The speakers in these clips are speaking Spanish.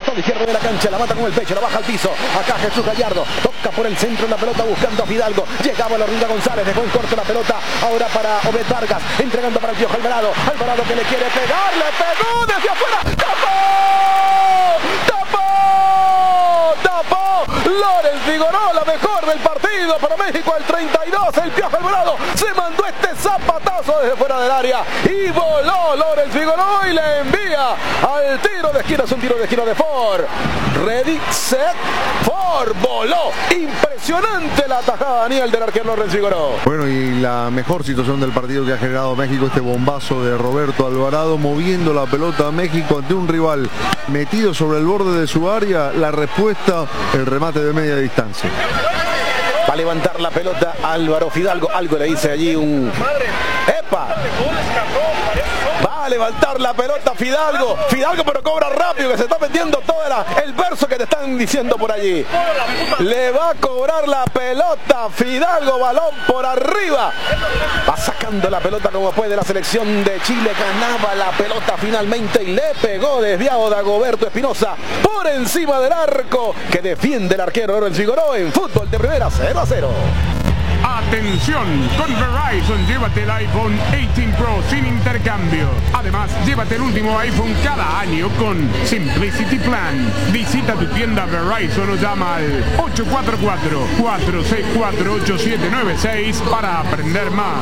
costado izquierdo de la cancha, la mata con el pecho, la baja al piso. Acá Jesús Gallardo, toca por el centro la pelota buscando a Fidalgo. Llegaba la Rinda González, dejó en corto la pelota. Ahora para Obed Vargas, entregando para el Piojo Alvarado. Alvarado que le quiere pegar, le pegó desde afuera. ¡Tapó! Lorenz Figueroa, la mejor del partido para México, el 32, el Piojo Alvarado se mandó este zapatazo desde fuera del área y voló Lorenz Figueroa y le envía al tiro de esquina, es un tiro de esquina de Ford. Ready, set, Ford, voló. Impresionante la tajada, Daniel, del arquero Lorenz Figueroa. Bueno, y la mejor situación del partido que ha generado México, este bombazo de Roberto Alvarado, moviendo la pelota a México ante un rival metido sobre el borde de su área. La respuesta, el remate de media distancia. Va a levantar la pelota Álvaro Fidalgo, algo le dice allí un... ¡Epa! Va a levantar la pelota Fidalgo, pero cobra rápido, que se está metiendo todo el verso que te están diciendo por allí. Le va a cobrar la pelota Fidalgo, balón por arriba. Va sacando la pelota como puede la selección de Chile, ganaba la pelota finalmente y le pegó desviado Dagoberto Espinosa por encima del arco que defiende el arquero Lorenz Figueroa en fútbol de primera, 0-0. Atención, con Verizon llévate el iPhone 18 Pro sin intercambio. Además, llévate el último iPhone cada año con Simplicity Plan. Visita tu tienda Verizon o llama al 844-464-8796 para aprender más.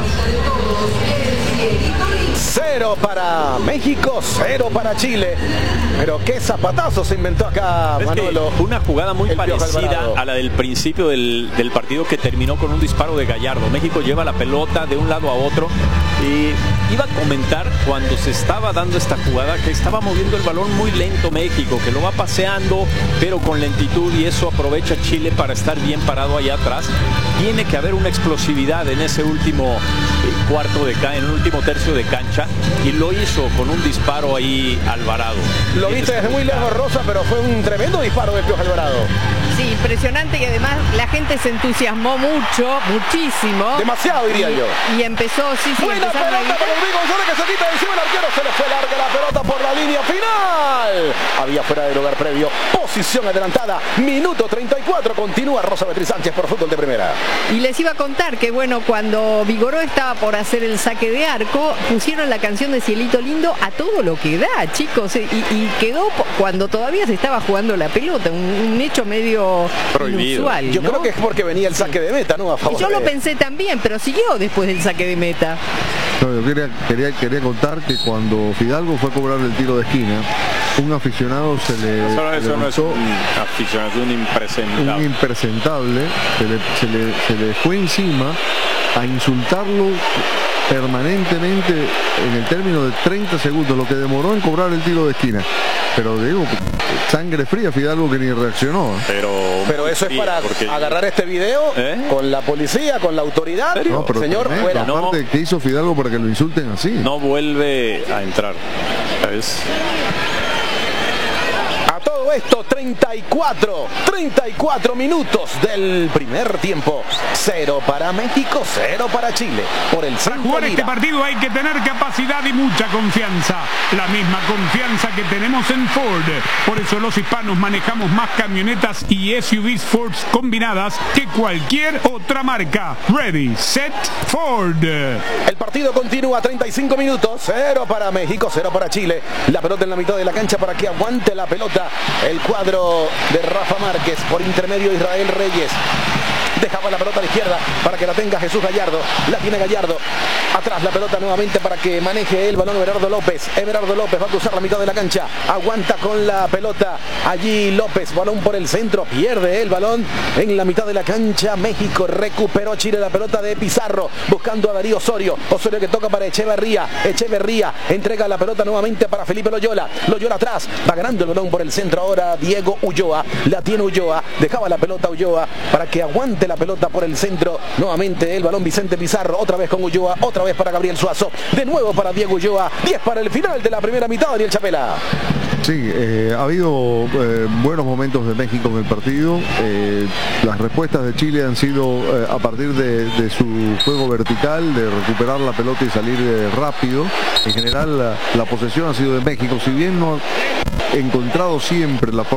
0 para México, 0 para Chile. Pero qué zapatazo se inventó acá, Manolo. Una jugada muy parecida a la del principio del partido, que terminó con un disparo de Gallardo. México lleva la pelota de un lado a otro y iba a comentar cuando se estaba dando esta jugada que estaba moviendo el balón muy lento México, que lo va paseando pero con lentitud, y eso aprovecha Chile para estar bien parado allá atrás. Tiene que haber una explosividad en ese último en el último tercio de cancha, y lo hizo con un disparo ahí Alvarado. Lo viste desde muy lejos, Rosa, pero fue un tremendo disparo del Piojo Alvarado. Sí, impresionante, y además la gente se entusiasmó muchísimo. Demasiado, diría yo. Y empezó, buena pelota para Luis González, que se quita de encima el arquero, se le fue larga la pelota por la línea final. Había fuera de lugar previo, posición adelantada, minuto 34, continúa Rosa Beatriz Sánchez por fútbol de primera. Y les iba a contar que bueno, cuando Figueroa estaba por hacer el saque de arco, pusieron la canción de Cielito Lindo a todo lo que da, chicos, y quedó cuando todavía se estaba jugando la pelota, un hecho medio prohibido. Inusual, yo ¿no? creo que es porque venía el saque de meta, ¿no? A favor yo lo pensé también, pero siguió después del saque de meta. No, yo quería contar que cuando Fidalgo fue a cobrar el tiro de esquina, un aficionado se le... Eso no es un aficionado, es un impresentable. Un impresentable, se le fue encima a insultarlo permanentemente en el término de 30 segundos, lo que demoró en cobrar el tiro de esquina. Pero digo, sangre fría, Fidalgo, que ni reaccionó. Pero eso es para agarrar este video con la policía, con la autoridad. No, pero señor, fuera. Aparte, ¿qué hizo Fidalgo para que lo insulten así? No vuelve a entrar, ¿sabes? A todo esto, 34 minutos del primer tiempo. 0 para México, 0 para Chile. Por el Para jugar este partido hay que tener capacidad y mucha confianza. La misma confianza que tenemos en Ford. Por eso los hispanos manejamos más camionetas y SUVs Ford combinadas que cualquier otra marca. Ready, set, Ford. El partido continúa, 35 minutos. 0 para México, 0 para Chile. La pelota en la mitad de la cancha para que aguante la pelota el cuadro de Rafa Márquez por intermedio de Israel Reyes. Dejaba la pelota a la izquierda para que la tenga Jesús Gallardo. La tiene Gallardo. Atrás la pelota nuevamente para que maneje el balón Everardo López. Everardo López va a cruzar la mitad de la cancha. Aguanta con la pelota allí López. Balón por el centro. Pierde el balón en la mitad de la cancha. México recuperó Chile la pelota de Pizarro. Buscando a Darío Osorio. Osorio que toca para Echeverría. Echeverría entrega la pelota nuevamente para Felipe Loyola. Loyola atrás. Va ganando el balón por el centro ahora Diego Ulloa. La tiene Ulloa. Dejaba la pelota Ulloa para que aguante la pelota por el centro. Nuevamente el balón Vicente Pizarro. Otra vez con Ulloa. Otra vez para Gabriel Suazo. De nuevo para Diego Ulloa. 10 para el final de la primera mitad, Daniel Chapela. Sí, ha habido buenos momentos de México en el partido. Las respuestas de Chile han sido a partir de su juego vertical, de recuperar la pelota y salir rápido. En general la posesión ha sido de México, si bien no ha encontrado siempre la